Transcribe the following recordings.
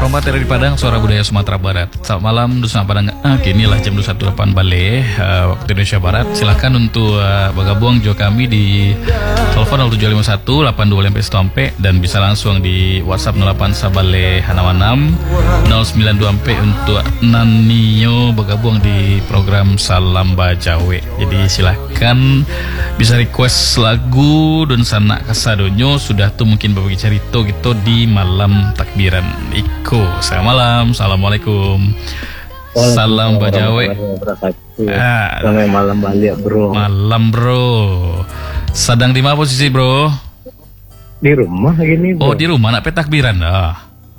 Selamat dari Padang, Suara Budaya Sumatera Barat. Selamat malam, Dusun Padang. Kinilah jam 21.08 balik waktu Indonesia Barat. Silahkan untuk bergabung juga kami di telepon 0751 82 sampai dan bisa langsung di WhatsApp 08 sabale hanawanam 092 untuk Nanio bergabung di program Salam Bajawe. Jadi silahkan bisa request lagu dan sanak kasadonyo sudah tuh mungkin berbagi cerita gitu di malam takbiran Iko. Selamat malam, assalamualaikum. Salam Bajawe. Sampai malam balik bro. Malam bro. Sedang di mana posisi bro? Di rumah gini bro. Oh di rumah nak petakbiran dah.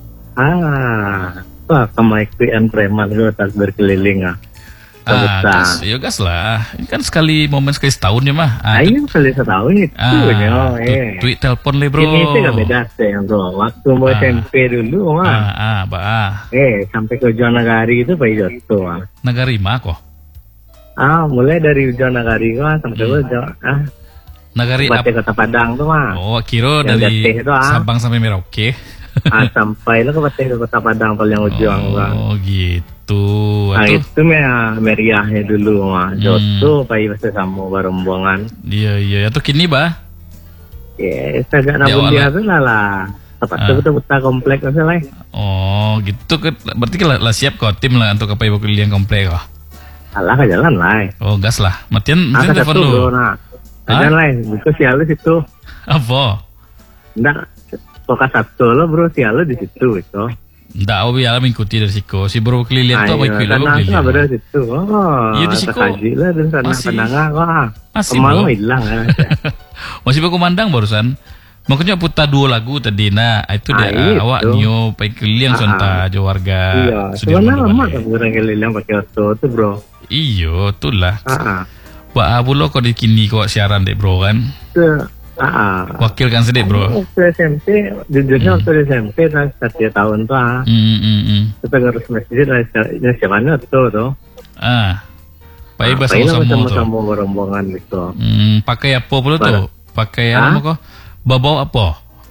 Wah kemaikian preman itu takbir keliling gas lah. Ini kan sekali momen sekali setahun ya mah. Ayo sekali setahun itu. Tweet telepon le bro. Ini sih gak beda sih bro. Waktu mau SMP dulu mah. Sampai ke Ujanagari itu Pak Joto. Nagari mah kok. Mulai dari Ujanagari mah sampai ke Nagari Kota Padang tuh mah. Oh kira dari Sabang sampai Merauke. Sampai lo ke Kota Padang paling ujung kan. Oh gitu. Itu meriahnya dulu mah. Joto pai pasti sama barombongan. Iya. Atau kini bah? Agak nabung dia tuh lah. Tepat betul-betul komplek aja lah. Oh gitu kan. Berarti lah siap kok tim lah untuk apa ibu kuliah komplek kok. Alah ke jalan lah. Oh gas lah. Matian telepon lu. Jalan lah. Itu sialu situ. Apa? Nggak. Pokok satu lo bro sialu di situ itu. Nggak, biar mengikuti dari Siko. Si bro keliling tuh apa keliling? Karena aku berada di situ. Iya di Siko. Kaji lah dan sana penangah. Masih bro. Hilang kan. Masih berkumandang barusan. Makanya putar 2 lagu tadi. Nah itu dia awak nyo pakai keliling sonta jo warga. Iya. Sebenarnya lama kan orang keliling pakai auto tuh bro. Iya, itulah. Pak Abu lo kok di kini kok siaran deh bro kan? Wakil kan sedih bro. Waktu SMP, jujurnya waktu SMP kan 1 tahun tuh kita ngurus masjid lah, siapanya tuh. Pakai sama-sama rombongan gitu. Pakai apa pula tuh? Pakai apa kok? Babau apa?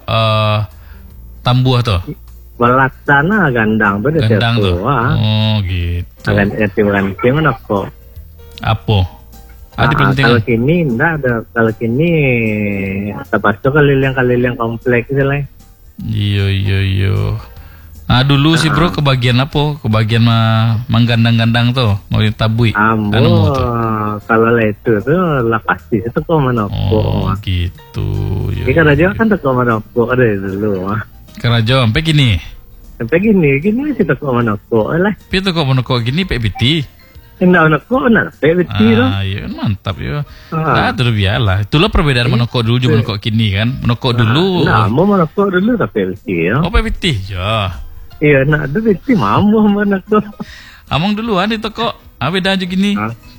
Tambuh tuh? Balaksana gandang tuh. Gandang tuh. Oh gitu. Ganti kok. Apa? Kalau kini enggak ada. Kalau kini tepat tuh keliling kompleks gitu lah. Iya. Dulu sih bro kebagian apa? Kebagian menggandang-gandang tuh, mau ditabui. Kalau itu tuh lah pasti itu kok Manopo. Oh gitu. Ini Karajo kan tuh Manopo ada dulu. Karajo sampai gini sih tuh Manopo lah. Tapi tuh kok Manopo gini PBT. Anak PBT loh. Iya mantap ya. Terus biarlah. Itulah perbedaan Monoko dulu juga Monoko kini kan. Monoko dulu. Mau Monoko dulu tapi PBT ya. Oh PBT ya. Iya nak dulu PBT mau Monoko. Among duluan itu kok. Beda aja gini.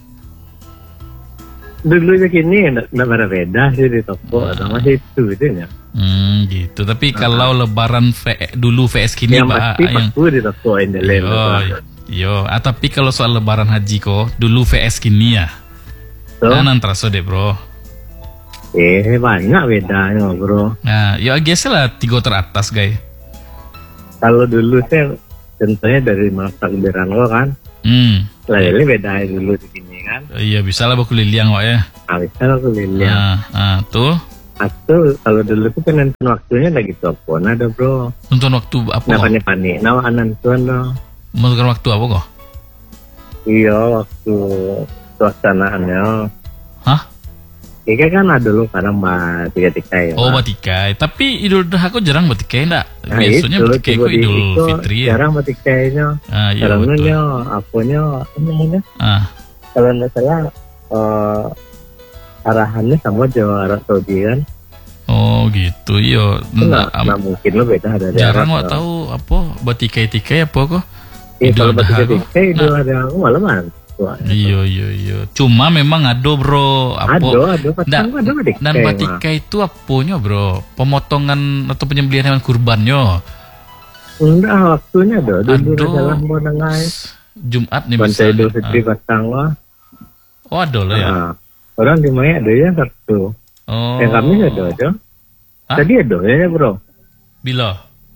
Dulu aja gini enggak beda sih di toko sama itu ya. Gitu. Tapi kalau lebaran dulu VS kini Pak yang di toko ini Yo, tapi kalau soal lebaran haji kok dulu VS kini ya. Terasa deh bro. Banyak bedanya bro. Nah, ya biasa lah 3 teratas guys. Kalau dulu saya contohnya dari masa takbiran lo kan. Ini beda dulu di sini kan. Iya bisa lah baku liliang kok ya. Bisa lah baku liliang. Tuh. Atau kalau dulu tuh penentuan waktunya lagi telepon ada bro. Nonton waktu apa? Panik. Anan tuan dong. Menentukan waktu apa kok? Iya, waktu suasanaannya. Hah? Iya kan ada dulu kadang mbak tikai. Oh mbak tikai, tapi Idul Adha aku jarang mbak tikai enggak? Biasanya mbak tikai aku Idul Fitri ya. Jarang mbak tikainya. Jarangnya apanya namanya? Kalau nggak salah arahannya sama Jawa Arab Saudi kan. Oh gitu, iya. Nggak mungkin lo beda dari jarang nggak tahu apa mbak tikai apa kok? Idul Adha Idul Adha aku malah mantu. Iya. Cuma memang ada bro. Ada dan batika itu apanya bro? Pemotongan atau penyembelihan hewan kurbannya? Enggak, waktunya ada. Dulu adalah mau nengah. Jumat nih misalnya. Idul Fitri Patang lah. Oh ada lah ya? Orang di Maya ada ya Sabtu. Yang kami ada aja. Tadi ada ya bro. Bila?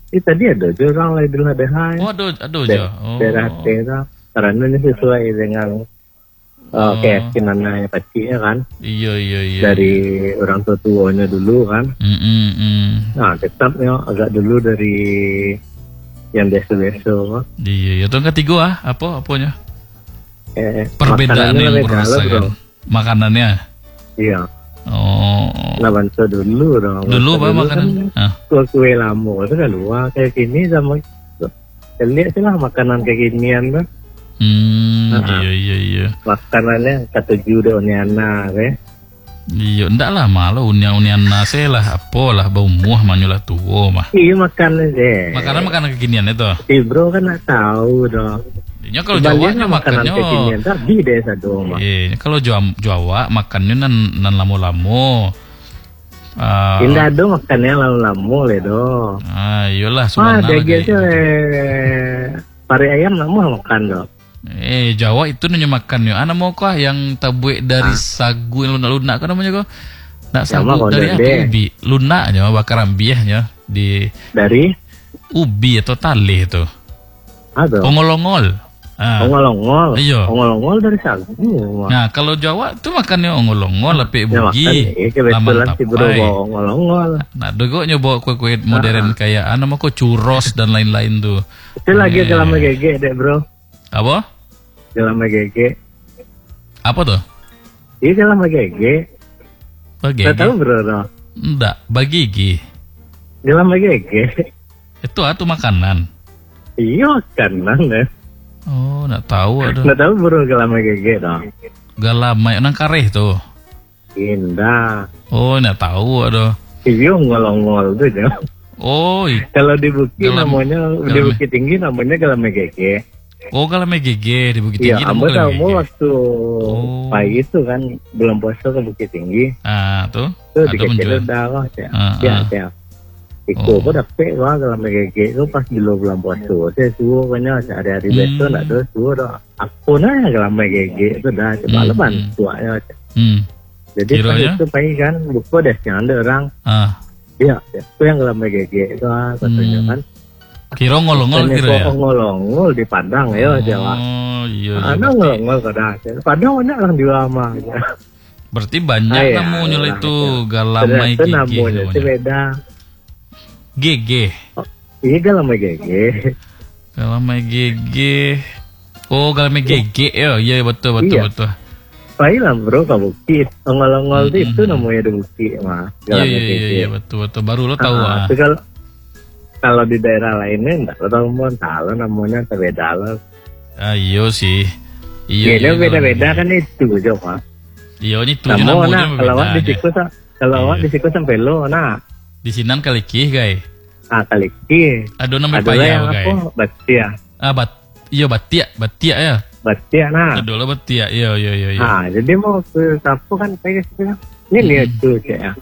Tadi ada orang lain dulu ada hai. Oh, ada aja. Daerah karena ini sesuai dengan keyakinannya pastinya kan. Iya. Dari orang tuanya dulu kan. Nah, tetapnya agak dulu dari yang biasa-biasa. Iya, itu ketiga apanya? Perbedaan yang merasakan makanannya. Iya. Oh. Nah, bantu dulu dong. Dulu apa makanan? Kue lamo itu kan luar kayak gini sama. Lihat sih lah makanan kayak ginian kan. Iya. Makanannya ketujuh deh oniana kan. Iya, ndak lah malah unian nase lah apalah bau muah manyulah tuwo mah. Iya makan deh. Makanan kekinian itu. Bro kan nak tahu dong. Ini kalau Jawa nya makannya kekinian tapi deh satu mah. Iya, kalau Jawa makannya nan lamo-lamo. Indah do makannya lamo-lamo le do. Iyalah sudah. Daging pare ayam lamo makan do. Jawa itu nanya makan yo. Ana mau kah yang tabuek dari sagu yang lunak-lunak kan namanya kok? Nak sagu dari apa ubi? Lunak aja bakar ambiahnya dari ubi atau tali itu. Ada. Ongol-ongol. Ongol-ongol. Iya. Ongol-ongol dari sagu. Nah, kalau Jawa tuh makannya ongol-ongol tapi bugi. Kebetulan si bro bawa ongol-ongol. Nah, dogo nyoba kue-kue modern kayak ana mau kok churros dan lain-lain tuh. Itu lagi kelama gege deh, bro. Apa? Gelama gege. Apa tuh? Iya gelama gege. Bagigi. Tahu bro? Enggak, bagigi. Gelama gege. Itu makanan. Iya makanan ya. Oh, enggak tahu ada. Enggak tahu bro gelama gege dong. Galama nang kareh tuh. Indah. Oh, enggak tahu ada. Iya ngolong-ngol tuh ya. Oh, kalau di Bukit namanya di Bukit Tinggi namanya gelama gege. Oh, galame gege di Bukit Tinggi. Iya, ambo tahu waktu pagi itu kan belum puasa ke Bukit Tinggi. Tuh. Tuh dikecil udah ya. Iku kok dapet wah galame gege itu pas di bulan puasa. Saya suruh banyak hari-hari besok nak terus suruh dah. Aku nanya galame gege itu dah coba leban tuanya. Jadi pas itu pagi kan buku desnya ada orang. Iya, itu yang galame gege itu katanya kan. Kira ngolong-ngol kira ya? Ngolong-ngol di Padang ya Jawa. Oh iya. Ada ngolong-ngol kada. Padang banyak orang di lama. Berarti banyak namanya itu galamai gege. Namanya itu beda. Gege. Iya galamai gege. Galamai gege. Oh galamai gege ya, iya betul. Baiklah bro ke Bukit. Ngolong-ngol itu namanya di Bukit mah. Iya betul. Baru lo tahu Kalau di daerah lainnya enggak tahu tahu namanya beda loh. Iya sih. Iya beda-beda kan itu coba. Iya ini tujuh namanya. Kalau di siku sampai lo nah. Di sinan Kaliki guys. Kaliki. Ada nama payah guys. Batia. Batia ya. Batia nah. Ada lo Batia. Iya. Jadi mau ke Sapu kan kayak gitu. Ini lihat tuh kayak.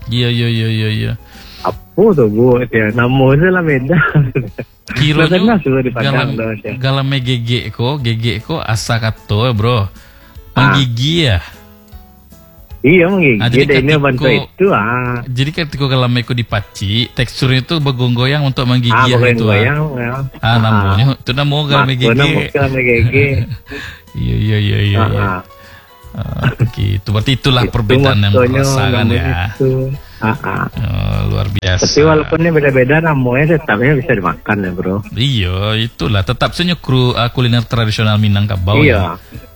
Iya. Apa tuh gue ya namanya lah beda. Kironya galame gege ko asa kato bro. Menggigi ya. Iya menggigi. Ini bantu itu Jadi ketika galame ko dipaci, teksturnya itu bergoyang untuk menggigit itu. Namanya itu namanya galame gege. Galame gege. Iya. Gitu. Berarti itulah perbedaan yang merasakan ya. Luar biasa. Tapi walaupun ini beda-beda namanya tetapnya bisa dimakan ya bro. Iya itulah tetap saja kuliner tradisional Minangkabau. Iya.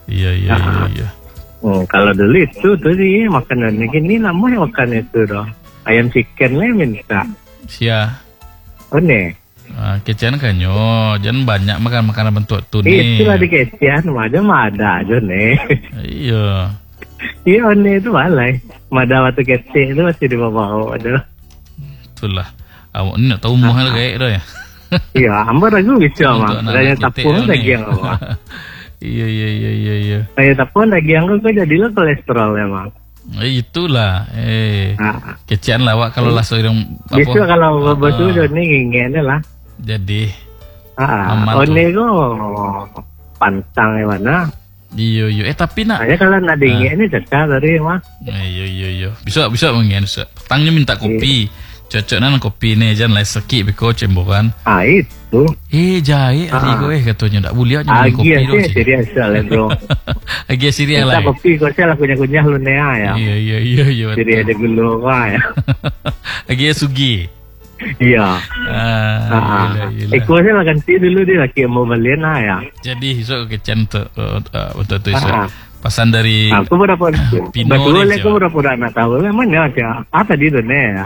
Kalau dulu itu tuh sih makanannya gini namanya makan itu dong. Ayam chicken lah minta. Sia. Oh nih. Kecian kanyo, jangan banyak makan makanan bentuk tuh nih. Itulah di kecian mah ada aja nih. Iya. Iya nih itu malah. Mada waktu kecil itu masih di bawah aja. Itulah. Awak ini nak tahu mahal kayak itu ya. Iya, hamba ragu bisa mah. Raya tapung lagi yang apa. Iya. Raya tapung lagi yang kok jadilah kolesterol ya mah. Itulah. Kecian lah awak kalau lah seorang. Bisa kalau betul ini ingin lah. Jadi. Ini kok pantang mana? Iya. Tapi nak. Hanya kalau nak dingin ini cecah dari mah. Iya. Bisa mengen. Petangnya minta kopi. cocok nan kopi nih jangan lai sakit beko cembokan. Itu. Jai hari gue katanya ndak boleh aja minum kopi dong. Serius lah bro. Agi serius lah. Kopi kau saya kunyah lu nea ya. Iya. Serius ada gulu ya. Agi sugi. Iya. Ikut saya lah ganti dulu dia lagi mau beli ya. Jadi besok kecen untuk itu pesan dari. Aku berapa? Betul aku berapa anak tahu. Mana aja? Apa di dunia?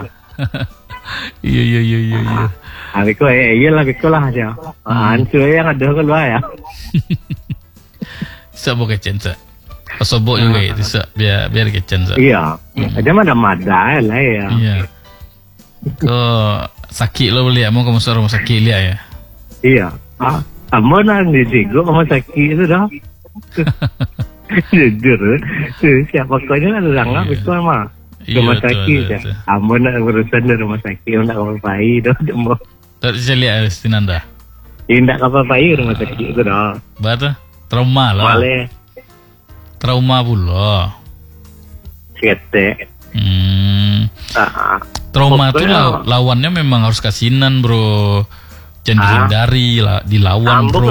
Iya. Biko iyalah biko lah aja. Ancu yang ada keluar ya. Sebab kecen sa. Pasobok juga itu biar kecen sa. Iya. Aja mada lah ya. Iya. Kau sakit lo beli, mau kamu suruh rumah sakit lihat ya? Iya. Kamu nanti digo rumah sakit itu dah. Jujur, siapa kau ni ada orang apa kau mah? Rumah sakit ya. Kamu nak berurusan di rumah sakit, nak apa pai dah demo. Tak bisa lihat Tinanda. Tidak apa pai rumah sakit itu dah. Betul. Trauma lah. Boleh. Trauma pula. Kete. Trauma itu lawannya memang harus kasinan bro. Jangan dihindari lah, dilawan bro.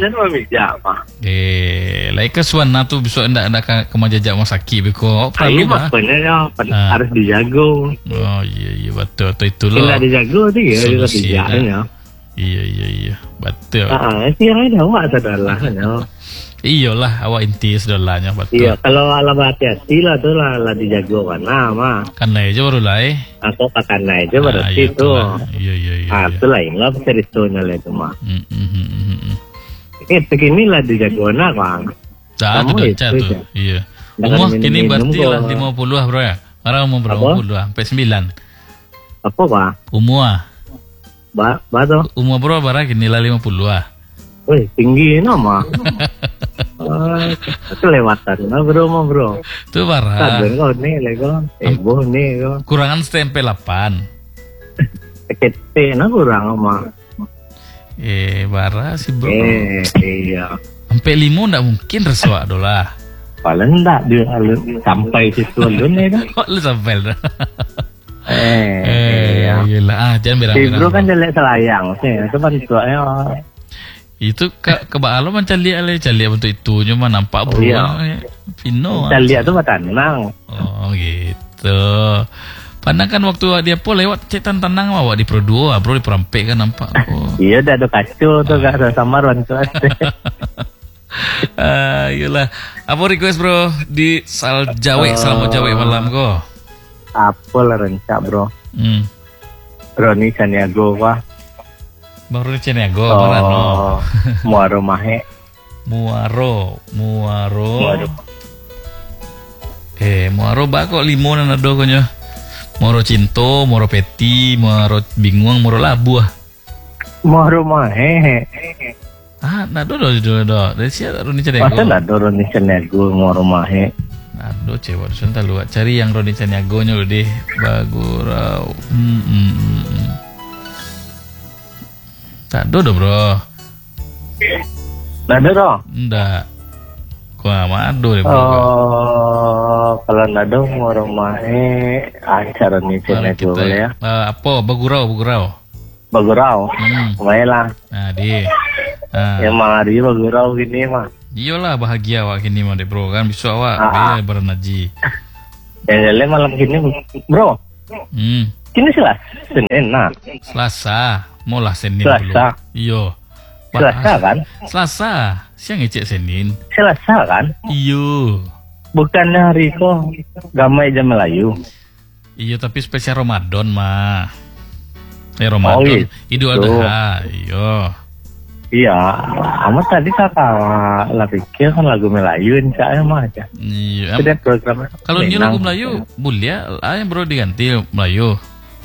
Like suana tuh bisa ndak kemajajak mau sakit beko. Perlu lah. Harus dijaga. Oh iya betul itu loh. Tidak dijaga tu ya, tidak dijaga. Iya betul. Siapa dah awak sadarlah kan. Iyalah awak inti saudaranya betul. Iya kalau alam hati-hati lah tu lah dijaga kan mah. Karena aja baru lah Aku pakan aja berarti tu. Iya. Itu lah yang lah ceritanya lah itu mah. Begini lah dijaga nak bang. Dah tu tu. Iya. Umur kini berarti lah 50 lah bro ya. Orang umur berapa? 50 sampai 9. Apa bang? Umur. Berapa? Umur bro barang kini lah 50 lah. Wih tinggi nama. Kelewatan lah bro. Tu parah. Sadar kau ni lego. Boh ni kau. Kurangan stempel 8. Kete na kurang mah. Parah sih bro. Iya. Sampai 5 ndak mungkin resuak dolah. Paling ndak dia sampai situ dulu ni dah. Kok lu sampai dah. Iyalah. Jangan berang-berang. Si bro kan jelek selayang sih. Itu kan tuanya. Itu kebalo macam lihat bentuk itu cuma nampak bro. Pino. Lihat tu tenang. Oh gitu. Padahal kan waktu dia pun lewat cetan tenang awak di Pro 2 bro di Perampek kan nampak. Iya dah ada kacau tu gak ada samaran tu. Iyalah. Apa request bro di Jawa selama Jawa malam ko? Apa lah rencak bro? Roni Sanyago wah. Baru ni Ceniago, Marano. Muaro Mahe. Muaro. Muaro ba kok limo na nado ko nyo. Muaro Cinto, Muaro Peti, Muaro Bingung, Muaro Labu. Muaro Mahe. Nado do. Dari siapa Roni Ceniago? Masa nado Roni Ceniago, Muaro Mahe. Nado cewek, sudah lu cari yang Roni Ceniago nyo deh. Bagurau. Tak do bro. Nado do? Ndak. Gua madu deh bro. Kalau nado mau rumahnya acara nih Ceniago ya. Apa? Bagurau. Baiklah. Nah di. Yang hari bagurau gini mah. Iyalah bahagia awak gini mah deh bro kan bisa awak biar bernaji. Yang malam gini bro. Kini Senin nah. Selasa. Molah Senin Selasa. Iyo. Selasa kan? Selasa. Siang ngecek Senin. Selasa kan? Iyo. Bukannya hari kok Gamai Jam Melayu. Iya tapi spesial Ramadan mah. Ramadan. Idul Adha. Iya. Amat tadi kakak lah pikir kan lagu Melayu insya mah aja. Iya. Program. Kalau ini lagu Melayu boleh yang bro diganti Melayu.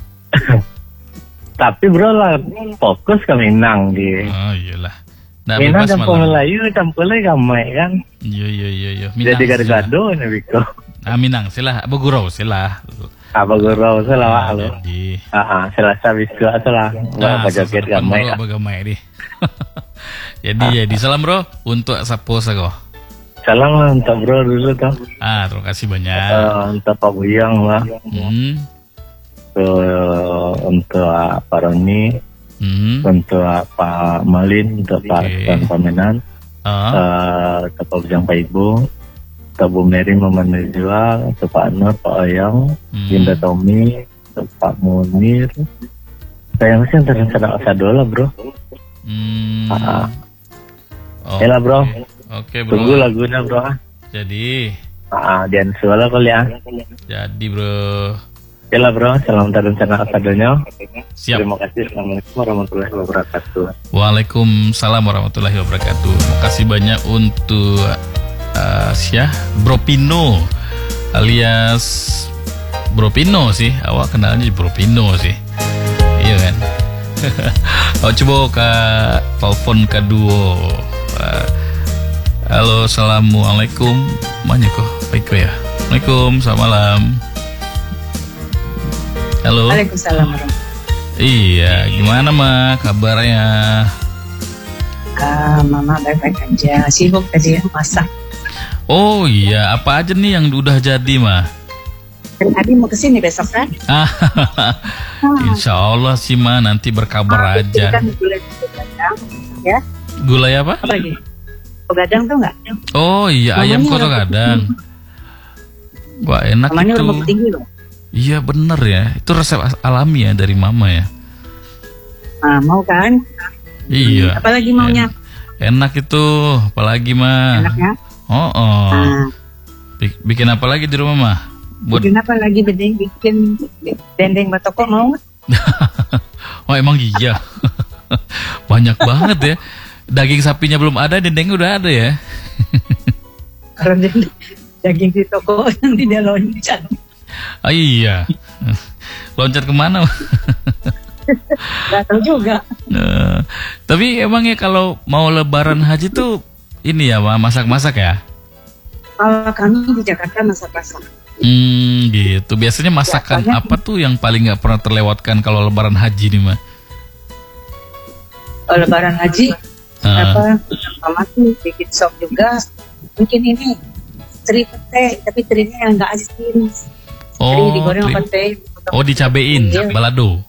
Tapi bro lah fokus ke Minang di. Oh iyalah. Minang campur Melayu campur lagi Gamai kan. Iya. Jadi gado-gado nih Biko. Minang silah, Bagurau silah. Bagurau silah lo. Selasa Biko silah. Nggak joget Gamai. Gamai di. Jadi salam bro untuk Sapo Sago. Salam untuk bro dulu toh. Terima kasih banyak. Untuk Pak Buyang lah. untuk Pak Roni, untuk Pak Malin, untuk Pak Tuan Pamenan, untuk Pak Bujang Pak Ibu, untuk Bu Mary Memanajua, untuk Pak Nur, Pak Oyang, Dinda Tommy, untuk Pak Munir. Saya masih antara dola bro. Yalah bro. Oke bro. Tunggu lagunya bro. Jadi. Dian suara kali ya. Jadi bro. Yalah bro, salam terencana asadanya. Siap. Terima kasih. Assalamualaikum warahmatullahi wabarakatuh. Waalaikumsalam warahmatullahi wabarakatuh. Makasih banyak untuk Bro Pino alias Bro Pino sih. Awak kenalnya Bro Pino sih. Iya kan. Coba ke telepon kedua. Halo, assalamualaikum. Mana kok? Baik ya. Assalamualaikum, selamat malam. Halo. Waalaikumsalam. Iya, gimana Ma kabarnya? Mama baik-baik aja. Sibuk aja masak. Oh iya, apa aja nih yang udah jadi Ma? Dan Adi mau kesini besok kan? Insya Allah sih Ma, nanti berkabar aja. Kan gulai gadang, ya? Gulai apa? Apa lagi? Gadang tuh nggak? Oh iya, mamanya ayam koto gadang. Wah enak mamanya itu. Mamanya tinggi loh. Iya bener ya, itu resep alami ya dari Mama ya. Mau kan? Iya. Apalagi maunya? Enak itu, apalagi Ma? Enaknya? Bikin apa lagi di rumah Ma? Bikin apa lagi? Bikin dendeng batoko mau? Oh emang iya. Banyak banget ya. Daging sapinya belum ada, dendengnya udah ada ya. Kalau daging di toko nanti dia loncat. Iya. Loncat kemana? Gak tahu juga. Tapi emangnya kalau mau lebaran haji tuh ini ya masak-masak ya? Kalau kami di Jakarta masak-masak. Gitu. Biasanya masakan apa tuh yang paling gak pernah terlewatkan kalau lebaran haji nih Ma? Kalau lebaran haji mama tuh bikin sop juga. Mungkin ini teri pete, tapi terinya yang nggak asin. Teri digoreng sama pete. Oh dicabein, balado.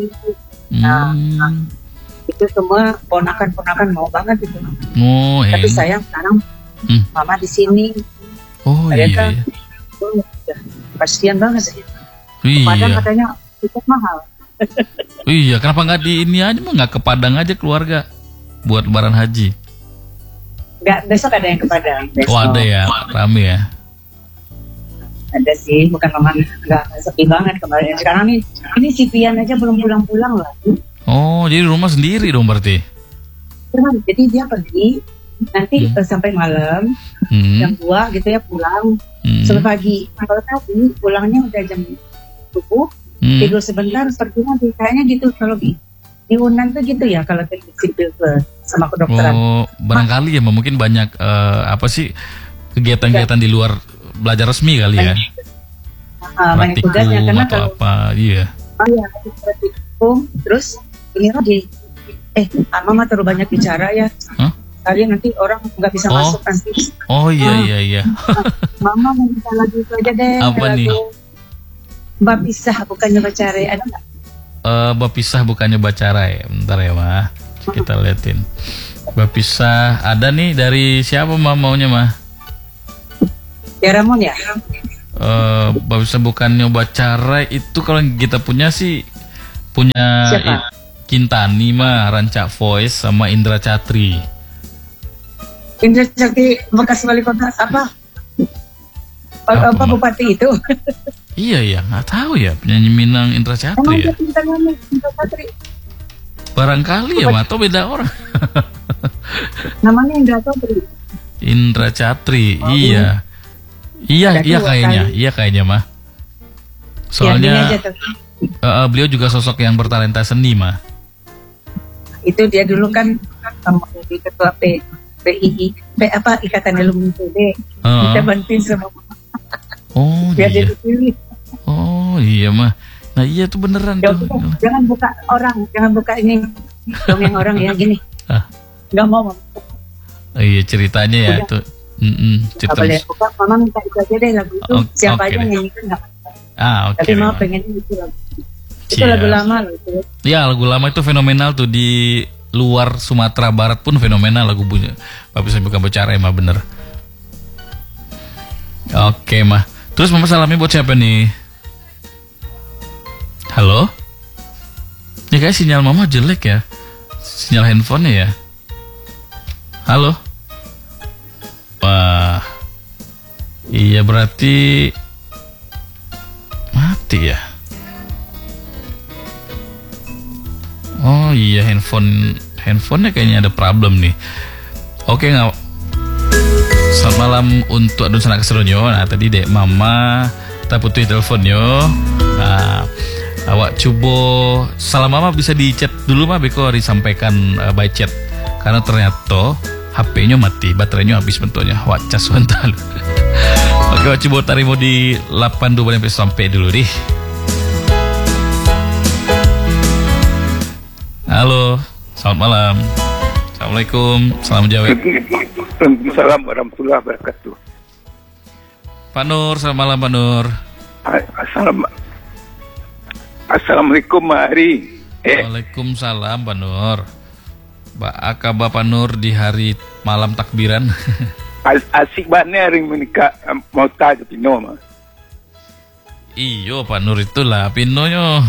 Itu semua ponakan-ponakan mau banget itu. Tapi sayang sekarang mama di sini. Oh iya. Kasian banget sih. Iya. Padahal katanya tiket mahal. Iya, kenapa nggak di ini aja mah, nggak ke Padang aja keluarga buat lebaran haji? Nggak, besok ada yang ke Padang. Oh ada ya, rame ya. Ada sih, bukan memang nggak sepi banget kemarin. Sekarang ini si Pian aja belum pulang-pulang lah. Oh, jadi rumah sendiri dong berarti? Jadi dia pergi, nanti sampai malam, jam 2 gitu ya pulang. Sampai pagi. Kalau tadi pulangnya udah jam subuh, tidur sebentar, pergi nanti. Kayaknya gitu kalau di Unan tuh gitu ya, kalau teknik sipil sama kedokteran. Oh, barangkali ya mungkin banyak apa sih kegiatan-kegiatan di luar belajar resmi kali ya? Banyak tugasnya karena atau apa, iya. Oh iya, praktikum, terus ini lagi, Mama terlalu banyak bicara ya. Kalian nanti orang nggak bisa masuk nanti. Oh iya. Mama mau bisa lagu itu aja deh. Apa nih? Bab pisah bukannya bacarai, ada nggak? Bab pisah bukannya bacarai. Bentar ya Ma, kita liatin. Bab pisah ada nih dari siapa Ma maunya Ma? Ya Ramon ya. Bab pisah bukannya bacarai itu kalau kita punya sih punya Kintani Ma, Rancak Voice sama Indra Catri. Indra Catri bekas wali kota apa bupati itu? Iya nggak tahu ya penyanyi Minang Indra Catri ya. Indra Catri. Barangkali ya Ma, atau beda orang. Namanya Indra Catri. Indra Catri, iya kayaknya Ma. Soalnya beliau juga sosok yang bertalenta seni Ma. Itu dia dulu kan di ketua PII, Ikatan Alumni PB. Kita bantuin sama Oh biar iya. Dia dipilih. Oh iya mah. Nah iya tuh beneran tuh. Jangan buka ini dongeng orang ya gini. Nggak mau. Iya ceritanya ya tuh. Cerita. Boleh buka, Mama minta itu aja deh lagu itu. Siapa aja yang nyanyikan nggak apa-apa. Oke. Tapi Mama pengen itu lagu. Itu lagu lama loh itu. Ya, lagu lama itu fenomenal tuh di luar Sumatera Barat pun fenomenal lagu bunyi. Tapi saya bukan bicara mah bener. Oke mah. Terus mama salamnya buat siapa nih? Halo? Ya kayak sinyal mama jelek ya. Sinyal handphonenya ya. Halo? Wah. Iya berarti mati ya. Oh iya handphonenya kayaknya ada problem nih. Oke nggak. Selamat malam untuk Adun Sanak Keseronyo. Nah tadi dek mama tak putih teleponnya. Nah awak coba salam mama bisa di chat dulu mah beko disampaikan by chat karena ternyata HP-nya mati, baterainya habis bentuknya. Wah cas bentar. Oke, coba tarimo di 82 sampai dulu deh. Halo, selamat malam. Assalamualaikum, salam Jawa. Waalaikumsalam warahmatullahi wabarakatuh. Pak Nur, selamat malam Pak Nur. Assalamualaikum Mari. Waalaikumsalam Pak Nur. Kabar Pak Nur di hari malam takbiran. Asik banget hari menikah mau tahu Pino mah. Iyo Pak Nur itulah Pinonya.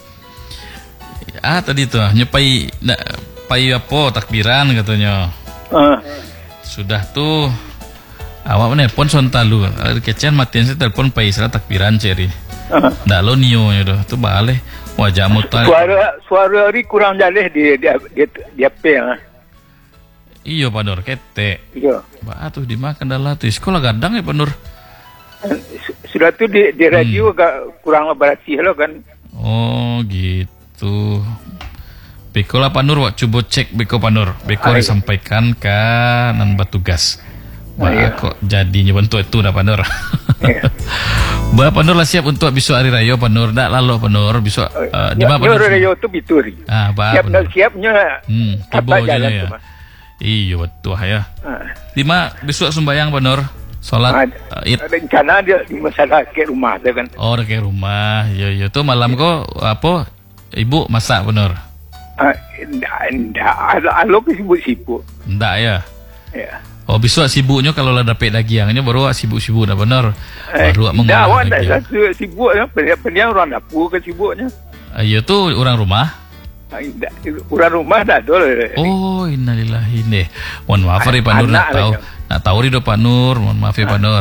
Tadi tuh nyepai pai apa takbiran katanya. Sudah tuh awak nelpon sontalu. Kecian matiin saya telepon pai salah takbiran ceri. Ndak lo nio itu tuh balik wajah mutar. Suara hari kurang jaleh dia apa. Iya Pak Nur, kete. Iya. Tuh dimakan dah lah tuh. Sekolah gadang ya Pak Nur. Sudah tuh di radio agak kurang berarti lo kan. Oh gitu. Beko lah Pak Nur, wak coba cek Beko Pak Nur. Beko disampaikan ke nambah tugas. Kok jadinya bentuk itu dah Pak Nur. Pak Nur lah siap untuk besok hari raya Pak Nur. Dak lalu Pak Nur besok di mana Pak Nur? Raya itu Bituri. Siapnya. Apa jalan ya? Iya betul ya. Lima besok sembahyang Pak Nur. Sholat Id. Rencana dia di masalah ke rumah tu kan. Oh ke rumah. Iya tuh malam kok apa? Ibu masak Pak Nur? Enggak. Alo sibuk-sibuk. Enggak ya. Ya. Oh besok sibuknya kalau lah dapat dagingnya baru sibuk-sibuk dah Pak Nur. Baru mengolah daging. Enggak sibuk ya. Pendiam orang dapur ke sibuknya. Iya tuh orang rumah. Orang rumah dah dulu. Oh innalillahi nih. Mohon maaf ya Pak Nur nak tahu nih Pak Nur. Mohon maaf ya Pak Nur.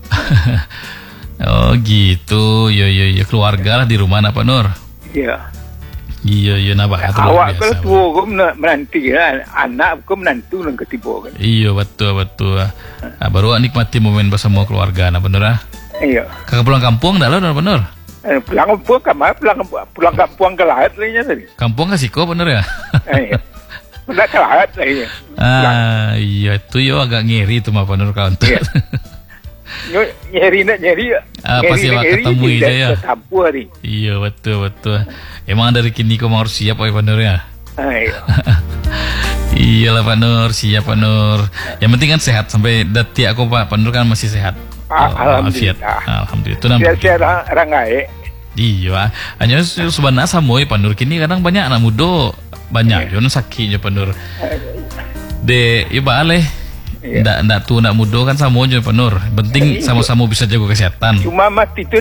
Oh gitu. Yo keluarga lah di rumah Pak Nur. Iya. Iya nabah. Awak kalau tua kau menanti kan, anak kau menantu nang ketiba kan. Iya betul. Baru nikmati momen bersama keluarga Pak Nur. Iya. Kakak pulang kampung dah lo Pak Nur. Pulang kampung ke lahat lainnya tadi. Kampung ke Siko bener ya? Pulang ke lahat lainnya. Iya itu yo agak ngeri itu mah Pak Nur kawan tuh. Nyeri. Pasti ketemu ide ya. Ketemu hari. Iya betul. Emang dari kini kau harus siap Pak Nur ya? Iyalah Pak Nur, siap Pak Nur. Yang penting kan sehat sampai detik aku Pak Nur kan masih sehat. Alhamdulillah. Itu namanya. Saya rangai. Iya, hanya sebenarnya sama Pak Nur kini kadang banyak anak muda banyak yang sakitnya Pak Nur. Balik. Ndak tua ndak muda kan sama aja Pak Nur. Penting sama-sama bisa jaga kesehatan. Cuma mati itu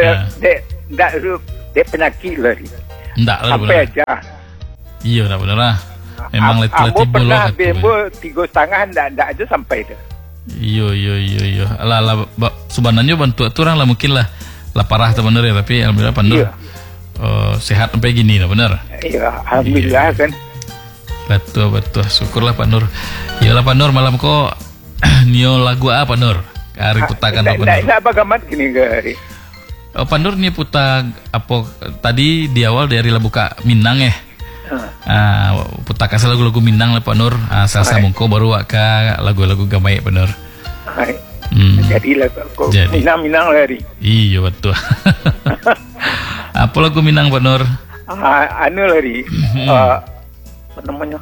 dek penyakit lah. Ndak lah sampai aja. Iya ndak benar lah. Memang letih pernah bebo 3,5 ndak aja sampai dah. Iya. Lah sebenarnya bantu orang lah mungkin lah parah teman ya tapi alhamdulillah Pak Nur sehat sampai gini lah benar. Iya, alhamdulillah kan. Betul. Syukurlah Pak Nur. Iyalah Pak Nur malam kok nio lagu apa Nur? Hari putakan Pak Nur. Nah, bagaimana gini hari? Pak Nur nih putar apa tadi di awal dari lagu Kak Minang ya. Putakan lagu-lagu Minang lah Pak Nur. Salsa mungko baru ka lagu-lagu gamai Pak Nur. Jadilah kok Minang lari. Iya betul. Apa lagu Minang Pak Nur? Anu lari. Apa namanya?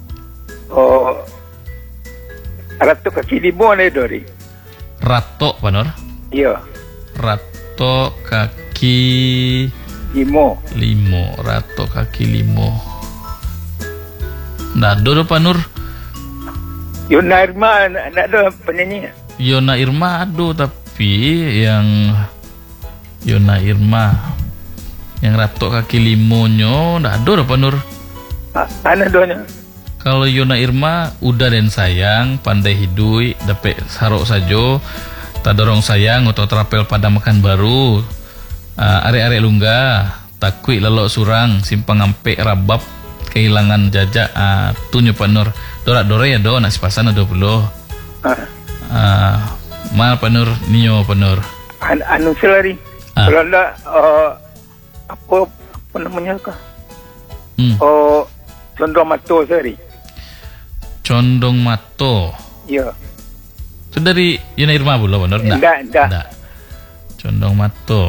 Rato kaki limo nih Dori. Rato Pak Nur? Iya. Rato kaki Limo. Ratok kaki limo. Nggak ada Pak Nur. Yona Irma nggak ada penyanyi. Yona Irma ada, tapi yang Yona Irma yang ratok kaki limonyo nggak ada Pak Nur. Mana doanya? Kalau Yona Irma udah dan sayang, pandai hidui, dapat sarok sajo, tak dorong sayang atau terapel pada makan baru. Are-are lungga, takui lelok surang, simpang ampe rabab, kehilangan jajak, tunyo Pak Nur. Dorak-dore ya do, nasi pasan ada puluh. Mal Pak Nur, nio Pak Nur. Anu selari. Kalau enggak, apa namanya kah? Condong mato selari. Condong mato. Iya. Itu dari Yona Irma belum Pak Nur? Enggak. Condong mato.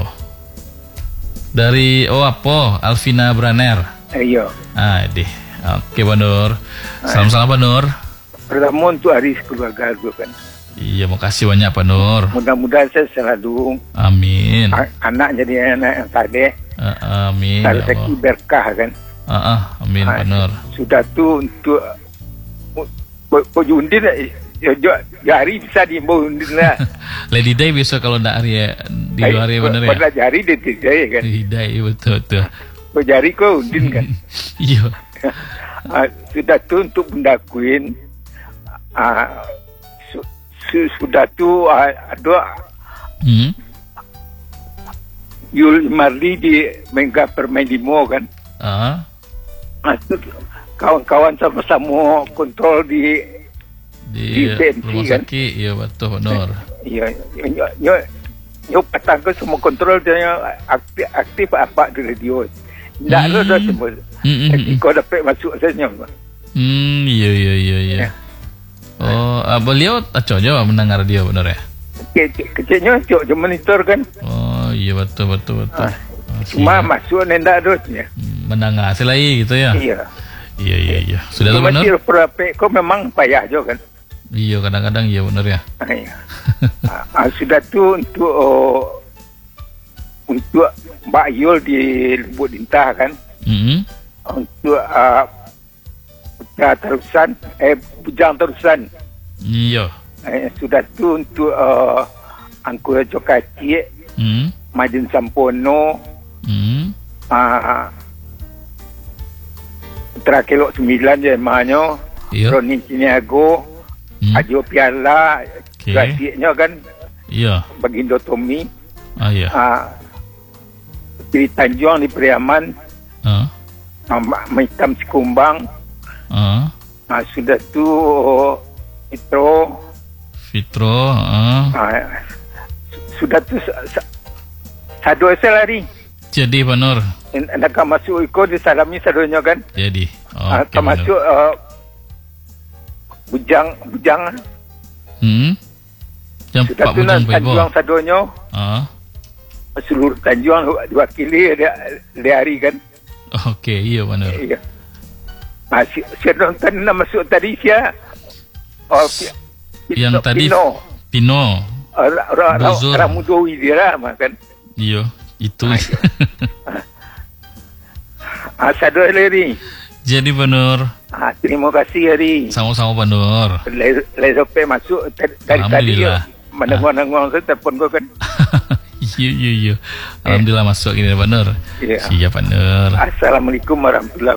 Dari apa? Alvina Braner. Iya. Deh. Oke Pak Nur. Salam-salam Pak Nur. Pertama untuk hari keluarga gue kan. Iya, makasih banyak Pak Nur. Mudah-mudahan saya selalu. Amin. Anak jadi anak yang sadeh. Amin. Rezeki berkah kan. Amin Pak Nur. Sudah tu untuk undin jari bisa diimbau undin lah. Lady Day bisa kalau ndak hari di luar ya bener ya. Pada jari di Day kan. Lady Day betul. Kau jari kau undin kan. Iya. Sudah tu untuk benda kuin. Sudah tu ada Yul Marli di Mega Permain Limo kan. Kawan-kawan sama-sama kontrol di BNP rumah kan. Sakit, iya betul Pak Nur. Iya, yo patang ke semua kontrol dia aktif apa di radio. Tidak ada semua. Kau dapat masuk saja. Iya. Oh, beliau aja mendengar dia benar ya? Kecilnya cok monitor kan. Oh iya betul. Cuma masuk nenda dosnya. Mendengar selai gitu ya? Iya. Sudah tuh benar? Masih kok memang payah juga kan? Iya kadang-kadang iya benar ya. Sudah tuh untuk Mbak Yul di Lubuk Lintah kan? Untuk Bujang Terusan. Iya. Sudah tu untuk Angkura Jokaci, Majin Sampono, Putra Kelok 9 je mahanyo, Roni Ciniago, Ajo Piala, Gasiknya kan. Iya. Bagindo Tommy. Iya. Putri Tanjung di Priaman. Maitam Sikumbang. Sudah tu Fitro. Sudah tu sadu selari. Jadi Pak Nur. Nak masuk ikut disalami sadonya kan. Jadi. Okay, masuk bujang. Jam sudah 4 bujang Tanjung sadonya. Seluruh Tanjung diwakili dia hari kan. Oke, iya Pak Nur. Iya. Saya nonton masuk tadi saya. Yang tadi Pino. Ramudoi dia kan. Iya, itu. Sado Leri. Jadi Pak Nur. Terima kasih Hari. Sama-sama Pak Nur. Lesope masuk dari tadi. Menengok-nengok saya telepon kau kan. Iya. Alhamdulillah masuk ini Pak Nur. Iya. Siap Pak Nur. Assalamualaikum warahmatullahi